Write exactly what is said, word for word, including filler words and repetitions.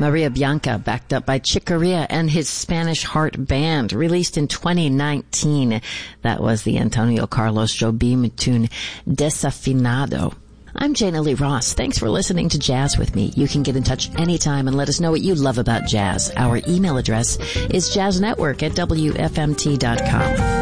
Maria Bianca, backed up by Chick Corea and his Spanish Heart Band, released in twenty nineteen. That was the Antonio Carlos Jobim tune Desafinado. I'm Jana Lee Ross. Thanks for listening to Jazz with me. You can get in touch anytime and let us know what you love about jazz. Our email address is jazznetwork at W F M T dot com.